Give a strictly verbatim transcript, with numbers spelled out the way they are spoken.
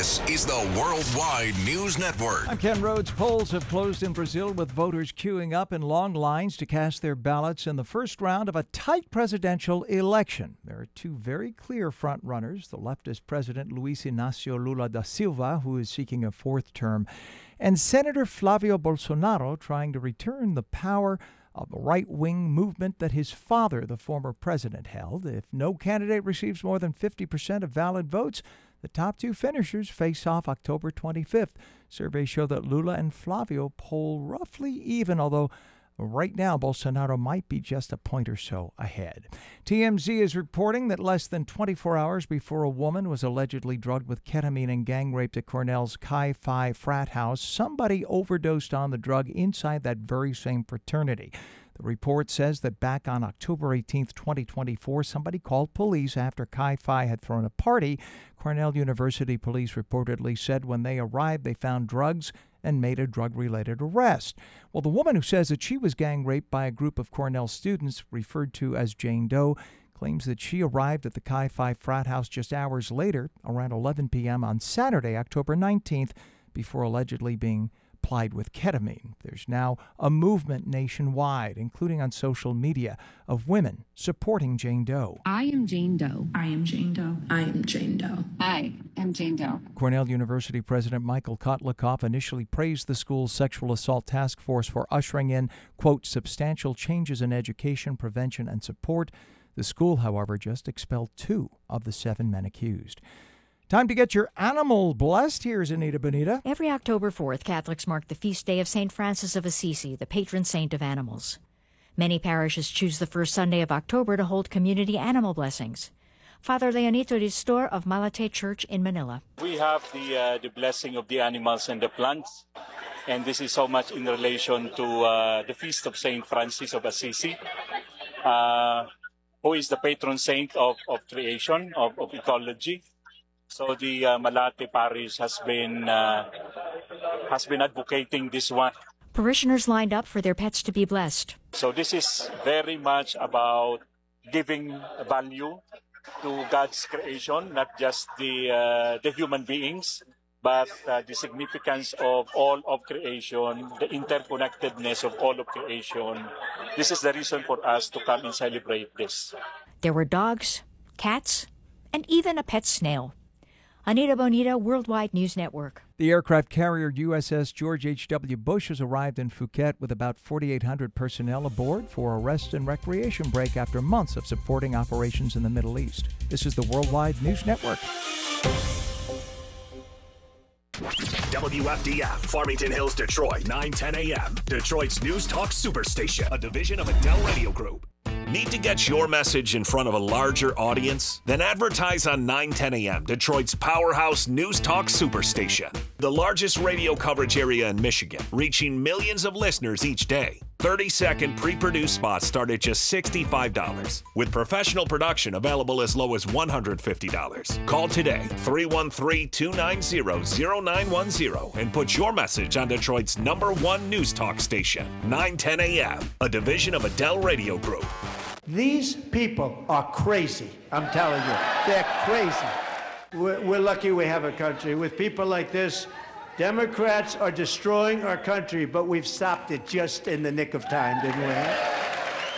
This is the Worldwide News Network. I'm Ken Rhodes. Polls have closed in Brazil with voters queuing up in long lines to cast their ballots in the first round of a tight presidential election. There are two very clear front-runners, the leftist President Luiz Inácio Lula da Silva, who is seeking a fourth term, and Senator Flávio Bolsonaro, trying to return the power of the right-wing movement that his father, the former president, held. If no candidate receives more than fifty percent of valid votes, the top two finishers face off October twenty-fifth. Surveys show that Lula and Flávio poll roughly even, although right now Bolsonaro might be just a point or so ahead. T M Z is reporting that less than twenty-four hours before a woman was allegedly drugged with ketamine and gang raped at Cornell's Chi Phi frat house, somebody overdosed on the drug inside that very same fraternity. The report says that back on October eighteenth, twenty twenty-four, somebody called police after Chi Phi had thrown a party. Cornell University police reportedly said when they arrived, they found drugs and made a drug-related arrest. Well, the woman who says that she was gang raped by a group of Cornell students, referred to as Jane Doe, claims that she arrived at the Chi Phi frat house just hours later, around eleven p.m. on Saturday, October nineteenth, before allegedly being plied with ketamine. There's now a movement nationwide, including on social media, of women supporting Jane Doe. I am Jane Doe. I am Jane Doe. I am Jane Doe. I am Jane Doe. Cornell University President Michael Kotlikoff initially praised the school's sexual assault task force for ushering in, quote, substantial changes in education, prevention, and support. The school, however, just expelled two of the seven men accused. Time to get your animal blessed. Here's Anita Bonita. Every October fourth, Catholics mark the feast day of Saint Francis of Assisi, the patron saint of animals. Many parishes choose the first Sunday of October to hold community animal blessings. Father Leonito Ristor of Malate Church in Manila. We have the uh, the blessing of the animals and the plants, and this is so much in relation to uh, the feast of Saint Francis of Assisi, uh, who is the patron saint of, of creation, of, of ecology. So the uh, Malate Parish has been uh, has been advocating this one. Parishioners lined up for their pets to be blessed. So this is very much about giving value to God's creation, not just the uh, the human beings, but uh, the significance of all of creation, the interconnectedness of all of creation. This is the reason for us to come and celebrate this. There were dogs, cats, and even a pet snail. Anita Bonita, Worldwide News Network. The aircraft carrier U S S George H W Bush has arrived in Phuket with about forty-eight hundred personnel aboard for a rest and recreation break after months of supporting operations in the Middle East. This is the Worldwide News Network. W F D F, Farmington Hills, Detroit, nine ten a.m. Detroit's News Talk Superstation, a division of Adele Radio Group. Need to get your message in front of a larger audience? Then advertise on nine ten a.m., Detroit's powerhouse News Talk Superstation. The largest radio coverage area in Michigan, reaching millions of listeners each day. thirty-second pre-produced spots start at just sixty-five dollars, with professional production available as low as one hundred fifty dollars. Call today, three one three, two nine zero, zero nine one zero, and put your message on Detroit's number one News Talk station, nine ten a.m., a division of Adele Radio Group. These people are crazy, I'm telling you. They're crazy. We're, we're lucky we have a country. With people like this, Democrats are destroying our country, but we've stopped it just in the nick of time, didn't we?